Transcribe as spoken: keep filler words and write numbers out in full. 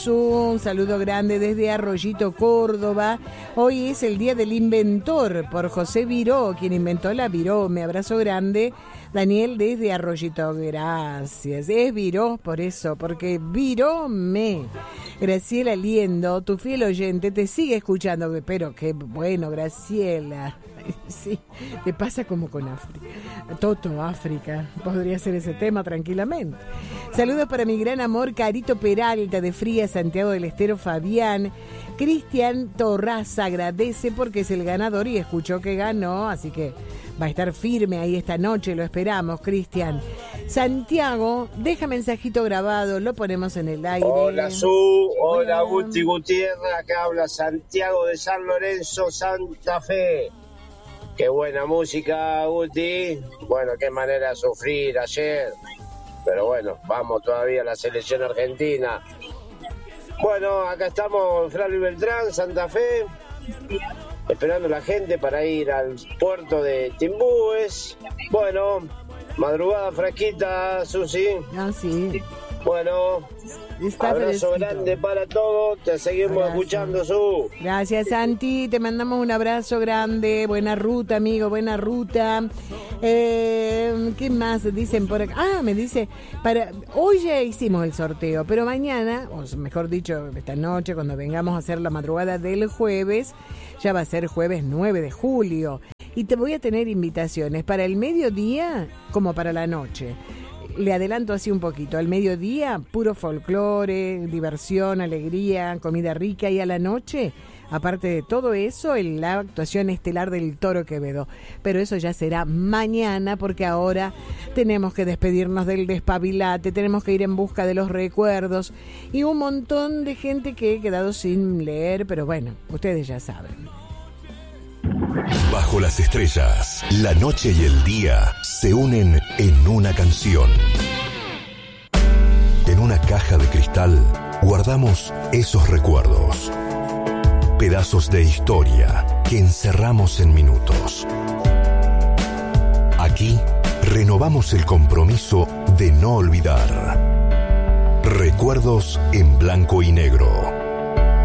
Un saludo grande desde Arroyito, Córdoba. Hoy es el Día del Inventor por José Viró, quien inventó la Viró. Me abrazo grande. Daniel desde Arroyito, gracias. Es Viró por eso, porque Viró me. Graciela Liendo, tu fiel oyente, te sigue escuchando. Pero qué bueno, Graciela. Sí, te pasa como con África. Toto África, podría ser ese tema tranquilamente. Saludos para mi gran amor Carito Peralta de Fría, Santiago del Estero, Fabián. Cristian Torraza agradece porque es el ganador y escuchó que ganó, así que va a estar firme ahí esta noche, lo esperamos, Cristian. Santiago, deja mensajito grabado, lo ponemos en el aire. Hola Su, hola, hola Guti Gutiérrez, acá habla Santiago de San Lorenzo, Santa Fe. Qué buena música, Guti. Bueno, qué manera de sufrir ayer. Pero bueno, vamos todavía a la selección argentina. Bueno, acá estamos, Flavio Beltrán, Santa Fe, esperando a la gente para ir al puerto de Timbúes. Bueno, madrugada fresquita, Susi. Ah, sí. Bueno, está abrazo fresquito. Grande para todos, te seguimos Gracias. escuchando, Su. Gracias, Santi, te mandamos un abrazo grande, buena ruta, amigo, buena ruta. Eh, ¿Qué más dicen por acá? Ah, me dice, para hoy ya hicimos el sorteo, pero mañana, o mejor dicho, esta noche, cuando vengamos a hacer la madrugada del jueves, ya va a ser jueves nueve de julio. Y te voy a tener invitaciones para el mediodía como para la noche. Le adelanto así un poquito, al mediodía puro folclore, diversión, alegría, comida rica, y a la noche, aparte de todo eso, en la actuación estelar del Toro Quevedo. Pero eso ya será mañana, porque ahora tenemos que despedirnos del despabilate, tenemos que ir en busca de los recuerdos y un montón de gente que he quedado sin leer, pero bueno, ustedes ya saben. Bajo las estrellas, la noche y el día se unen en una canción. En una caja de cristal guardamos esos recuerdos, pedazos de historia que encerramos en minutos. Aquí renovamos el compromiso de no olvidar. Recuerdos en blanco y negro.